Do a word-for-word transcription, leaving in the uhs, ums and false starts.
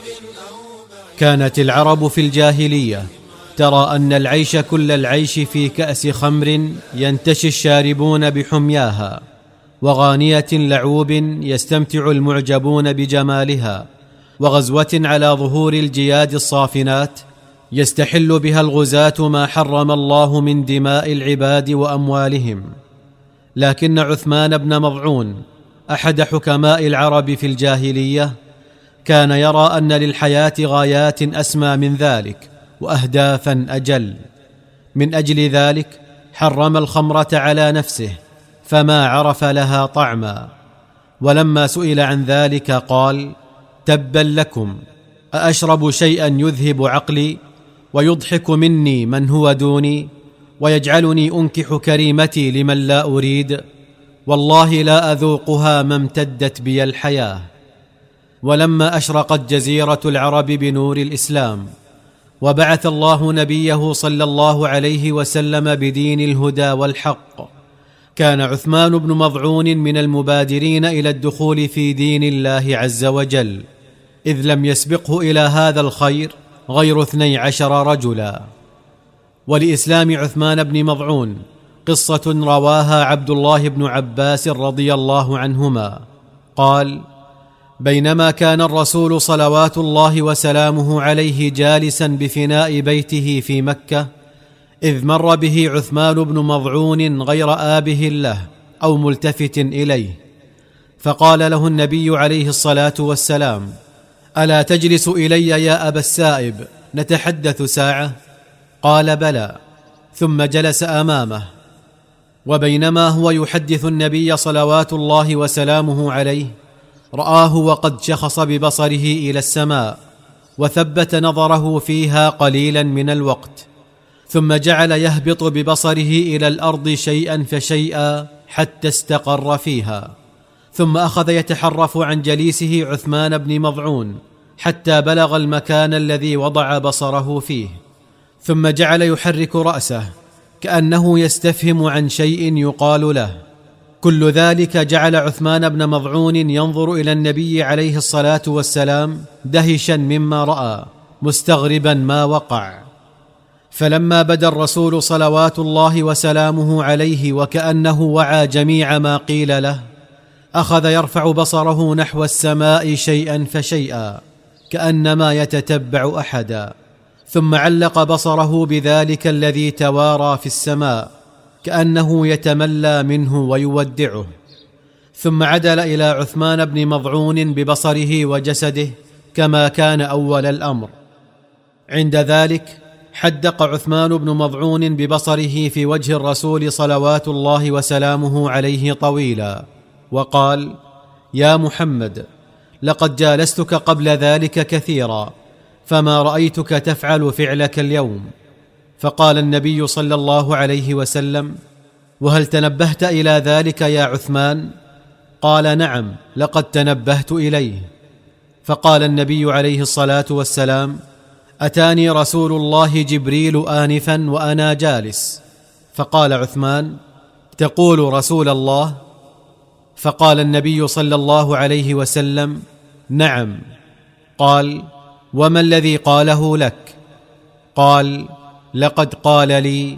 كانت العرب في الجاهلية ترى أن العيش كل العيش في كأس خمر ينتشي الشاربون بحمياها، وغانية لعوب يستمتع المعجبون بجمالها، وغزوة على ظهور الجياد الصافنات يستحل بها الغزاة ما حرم الله من دماء العباد وأموالهم. لكن عثمان بن مظعون أحد حكماء العرب في الجاهلية كان يرى أن للحياة غايات أسمى من ذلك وأهدافا أجل. من أجل ذلك حرم الخمرة على نفسه فما عرف لها طعما، ولما سئل عن ذلك قال: تبا لكم، أأشرب شيئا يذهب عقلي ويضحك مني من هو دوني ويجعلني أنكح كريمتي لمن لا أريد؟ والله لا أذوقها ما امتدت بي الحياة. ولما أشرقت جزيرة العرب بنور الإسلام وبعث الله نبيه صلى الله عليه وسلم بدين الهدى والحق، كان عثمان بن مظعون من المبادرين إلى الدخول في دين الله عز وجل، إذ لم يسبقه إلى هذا الخير غير اثني عشر رجلا. ولإسلام عثمان بن مظعون قصة رواها عبد الله بن عباس رضي الله عنهما قال: بينما كان الرسول صلوات الله وسلامه عليه جالسا بفناء بيته في مكة، إذ مر به عثمان بن مظعون غير آبه له أو ملتفت إليه، فقال له النبي عليه الصلاة والسلام: ألا تجلس إلي يا أبا السائب نتحدث ساعة؟ قال: بلى. ثم جلس أمامه. وبينما هو يحدث النبي صلوات الله وسلامه عليه، رآه وقد شخص ببصره إلى السماء وثبت نظره فيها قليلا من الوقت، ثم جعل يهبط ببصره إلى الأرض شيئا فشيئا حتى استقر فيها، ثم أخذ يتحرف عن جليسه عثمان بن مظعون حتى بلغ المكان الذي وضع بصره فيه، ثم جعل يحرك رأسه كأنه يستفهم عن شيء يقال له. كل ذلك جعل عثمان بن مظعون ينظر إلى النبي عليه الصلاة والسلام دهشا مما رأى، مستغربا ما وقع. فلما بدا الرسول صلوات الله وسلامه عليه وكأنه وعى جميع ما قيل له، أخذ يرفع بصره نحو السماء شيئا فشيئا كأنما يتتبع أحدا، ثم علق بصره بذلك الذي توارى في السماء كأنه يتملى منه ويودعه، ثم عدل إلى عثمان بن مظعون ببصره وجسده كما كان أول الأمر. عند ذلك حدق عثمان بن مظعون ببصره في وجه الرسول صلوات الله وسلامه عليه طويلا، وقال: يا محمد، لقد جالستك قبل ذلك كثيرا فما رأيتك تفعل فعلك اليوم. فقال النبي صلى الله عليه وسلم: وهل تنبهت إلى ذلك يا عثمان؟ قال: نعم، لقد تنبهت إليه. فقال النبي عليه الصلاة والسلام: أتاني رسول الله جبريل آنفا وأنا جالس. فقال عثمان: تقول رسول الله؟ فقال النبي صلى الله عليه وسلم: نعم. قال: وما الذي قاله لك؟ قال: لقد قال لي: